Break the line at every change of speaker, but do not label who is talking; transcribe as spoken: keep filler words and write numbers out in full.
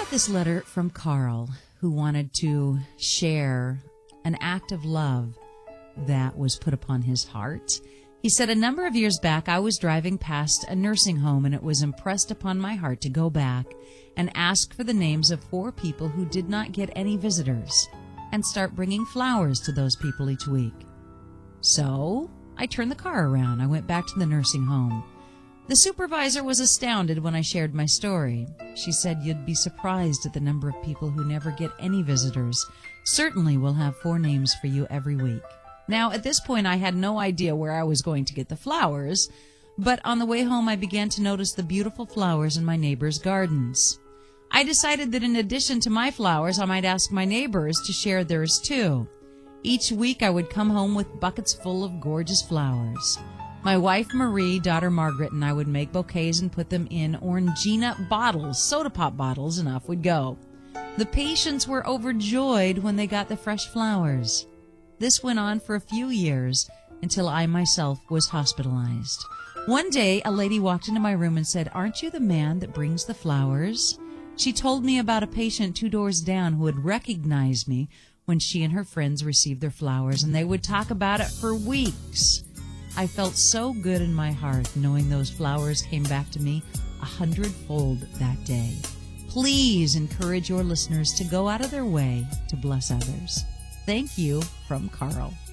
got this letter from Carl, who wanted to share an act of love that was put upon his heart. He said, a number of years back, I was driving past a nursing home, and it was impressed upon my heart to go back and ask for the names of four people who did not get any visitors and start bringing flowers to those people each week. So I turned the car around. I went back to the nursing home. The supervisor was astounded when I shared my story. She said, you'd be surprised at the number of people who never get any visitors. Certainly we'll have four names for you every week. Now, at this point, I had no idea where I was going to get the flowers, but on the way home, I began to notice the beautiful flowers in my neighbors' gardens. I decided that in addition to my flowers, I might ask my neighbors to share theirs too. Each week, I would come home with buckets full of gorgeous flowers. My wife, Marie, daughter Margaret, and I would make bouquets and put them in Orangina bottles, soda pop bottles, and off we'd go. The patients were overjoyed when they got the fresh flowers. This went on for a few years until I myself was hospitalized. One day, a lady walked into my room and said, aren't you the man that brings the flowers? She told me about a patient two doors down who had recognized me when she and her friends received their flowers, and they would talk about it for weeks. I felt so good in my heart knowing those flowers came back to me a hundredfold that day. Please encourage your listeners to go out of their way to bless others. Thank you, from Carl.